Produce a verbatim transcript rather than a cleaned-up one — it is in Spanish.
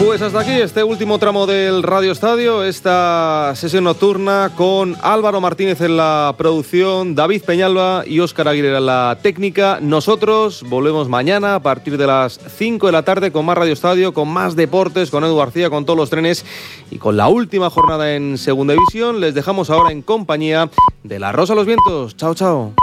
Pues hasta aquí este último tramo del Radio Estadio, esta sesión nocturna con Álvaro Martínez en la producción, David Peñalba y Óscar Aguilera en la técnica. Nosotros volvemos mañana a partir de las cinco de la tarde con más Radio Estadio, con más deportes, con Edu García, con todos los trenes y con la última jornada en Segunda División. Les dejamos ahora en compañía de La Rosa a los Vientos. Chao, chao.